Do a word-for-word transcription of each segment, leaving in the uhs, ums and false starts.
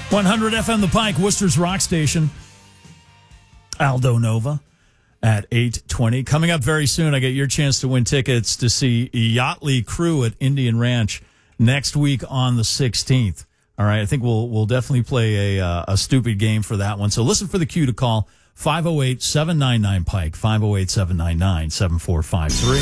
one hundred F M The Pike, Worcester's rock station. Aldo Nova at eight twenty. Coming up very soon, I get your chance to win tickets to see Yachtly Crew at Indian Ranch next week on the sixteenth. All right, I think we'll we'll definitely play a uh, a stupid game for that one. So listen for the cue to call five oh eight, seven nine nine, Pike, five oh eight, seven nine nine, seven four five three.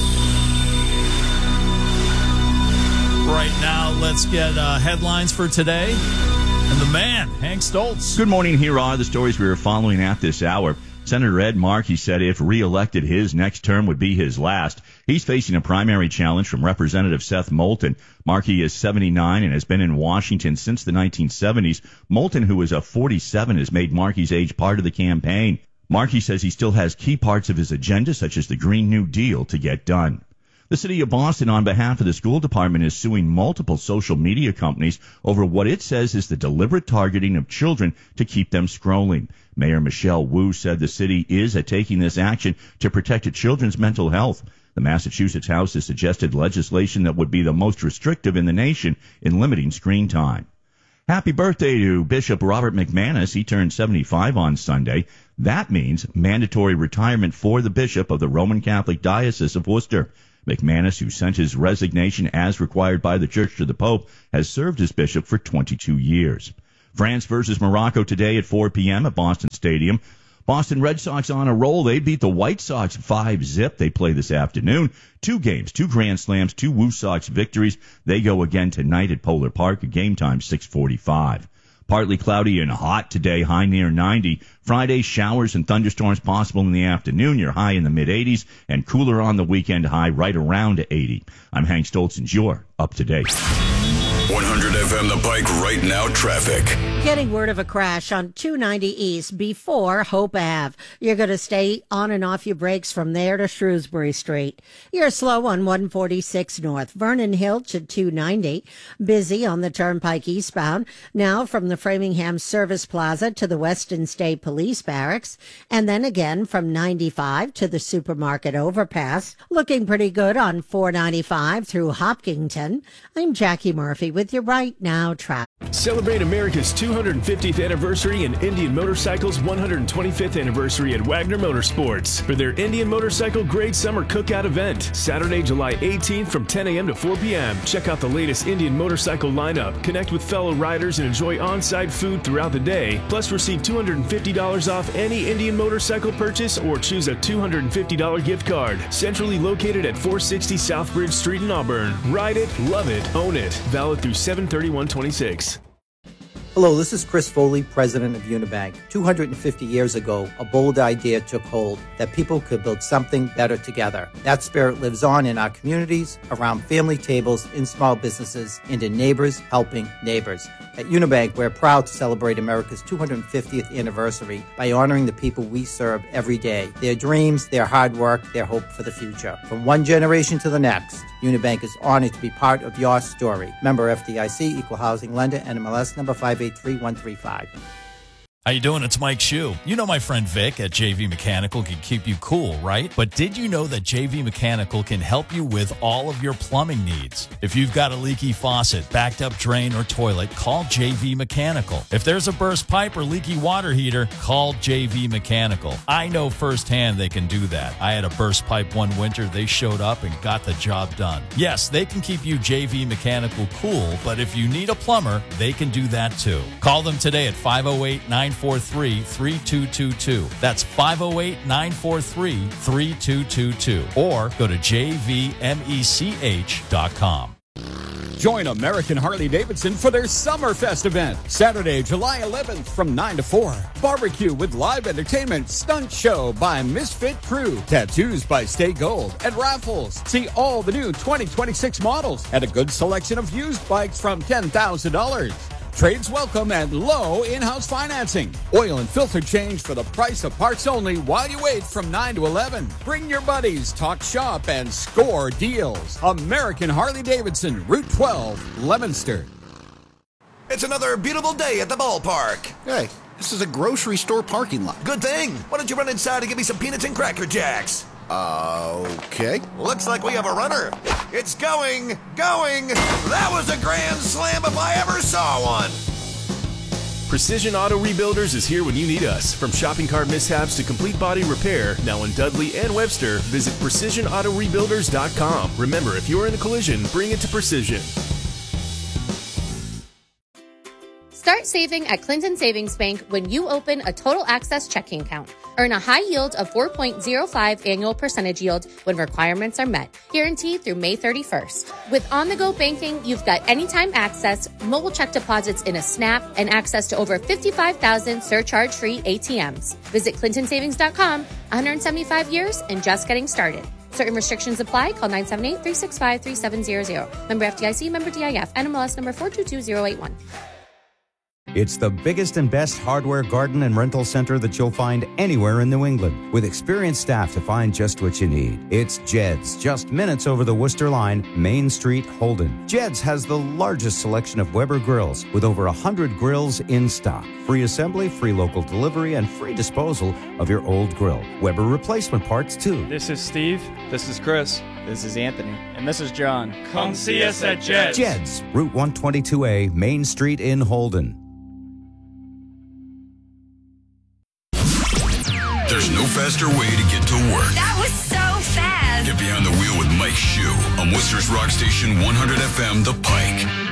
Right now, let's get uh, headlines for today. And the man, Hank Stoltz. Good morning. Here are the stories we are following at this hour. Senator Ed Markey said if reelected, his next term would be his last. He's facing a primary challenge from Representative Seth Moulton. Markey is seventy-nine and has been in Washington since the nineteen seventies. Moulton, who is a forty-seven, has made Markey's age part of the campaign. Markey says he still has key parts of his agenda, such as the Green New Deal, to get done. The city of Boston, on behalf of the school department, is suing multiple social media companies over what it says is the deliberate targeting of children to keep them scrolling. Mayor Michelle Wu said the city is taking this action to protect children's mental health. The Massachusetts House has suggested legislation that would be the most restrictive in the nation in limiting screen time. Happy birthday to Bishop Robert McManus. He turned seventy-five on Sunday. That means mandatory retirement for the bishop of the Roman Catholic Diocese of Worcester. McManus, who sent his resignation as required by the Church to the Pope, has served as bishop for twenty-two years. France versus Morocco today at four p.m. at Boston Stadium. Boston Red Sox on a roll. They beat the White Sox five zip. They play this afternoon. Two games, two Grand Slams, two Woo Sox victories. They go again tonight at Polar Park. Game time six forty-five. Partly cloudy and hot today, high near ninety. Friday, showers and thunderstorms possible in the afternoon. You're high in the mid-eighties, and cooler on the weekend, high right around eighty. I'm Hank Stoltz, and you're up to date. one hundred F M The Pike right now traffic. Getting word of a crash on two ninety East before Hope Avenue. You're going to stay on and off your brakes from there to Shrewsbury Street. You're slow on one forty-six North. Vernon Hill to two ninety. Busy on the Turnpike eastbound. Now from the Framingham Service Plaza to the Weston State Police Barracks. And then again from ninety-five to the Supermarket Overpass. Looking pretty good on four ninety-five through Hopkinton. I'm Jackie Murphy with your Right Now traffic. Celebrate America's two hundred fiftieth anniversary and Indian Motorcycle's one hundred twenty-fifth anniversary at Wagner Motorsports for their Indian Motorcycle Great Summer Cookout event. Saturday, July eighteenth from ten a.m. to four p.m. Check out the latest Indian motorcycle lineup, connect with fellow riders, and enjoy on-site food throughout the day. Plus, receive two hundred fifty dollars off any Indian motorcycle purchase or choose a two hundred fifty dollars gift card. Centrally located at four sixty Southbridge Street in Auburn. Ride it, love it, own it. Valid through seven thirty-one twenty-six. Hello, this is Chris Foley, president of Unibank. two hundred fifty years ago, a bold idea took hold that people could build something better together. That spirit lives on in our communities, around family tables, in small businesses, and in neighbors helping neighbors. At Unibank, we're proud to celebrate America's two hundred fiftieth anniversary by honoring the people we serve every day, their dreams, their hard work, their hope for the future. From one generation to the next, Unibank is honored to be part of your story. Member F D I C, Equal Housing Lender, N M L S number five eight three one three five. How you doing? It's Mike Shue. You know my friend Vic at J V Mechanical can keep you cool, right? But did you know that J V Mechanical can help you with all of your plumbing needs? If you've got a leaky faucet, backed up drain, or toilet, call J V Mechanical. If there's a burst pipe or leaky water heater, call J V Mechanical. I know firsthand they can do that. I had a burst pipe one winter. They showed up and got the job done. Yes, they can keep you J V Mechanical cool, but if you need a plumber, they can do that too. Call them today at five oh eight, nine four three, three two two two. That's five oh eight, nine four three, three two two two. Or go to j v mech dot com. Join American Harley-Davidson for their Summerfest event, Saturday, July eleventh from nine to four. Barbecue with live entertainment, stunt show by Misfit Crew, tattoos by Stay Gold, and raffles. See all the new twenty twenty-six models and a good selection of used bikes from ten thousand dollars. Trades welcome and low in-house financing. Oil and filter change for the price of parts only while you wait from nine to eleven. Bring your buddies, talk shop, and score deals. American Harley-Davidson, Route twelve, Leominster. It's another beautiful day at the ballpark. Hey, this is a grocery store parking lot. Good thing. Why don't you run inside and get me some peanuts and Cracker Jacks? Uh, okay. Looks like we have a runner. It's going, going. That was a grand slam if I ever saw one. Precision Auto Rebuilders is here when you need us. From shopping cart mishaps to complete body repair, now in Dudley and Webster, visit precision auto rebuilders dot com. Remember, if you're in a collision, bring it to Precision. Start saving at Clinton Savings Bank when you open a Total Access checking account. Earn a high yield of four point zero five annual percentage yield when requirements are met. Guaranteed through May thirty-first. With on-the-go banking, you've got anytime access, mobile check deposits in a snap, and access to over fifty-five thousand surcharge-free A T Ms. Visit clinton savings dot com. one hundred seventy-five years and just getting started. Certain restrictions apply. Call nine seven eight, three six five, three seven zero zero. Member F D I C, member D I F, N M L S number four two two zero eight one. It's the biggest and best hardware garden and rental center that you'll find anywhere in New England, with experienced staff to find just what you need. It's Jed's, just minutes over the Worcester line, Main Street, Holden. Jed's has the largest selection of Weber grills, with over one hundred grills in stock. Free assembly, free local delivery, and free disposal of your old grill. Weber replacement parts, too. This is Steve. This is Chris. This is Anthony. And this is John. Come see us at Jed's. Jed's, Route one twenty-two A, Main Street in Holden. There's no faster way to get to work. That was so fast. Get behind the wheel with Mike Shue on Worcester's Rock Station one hundred F M, The Pike.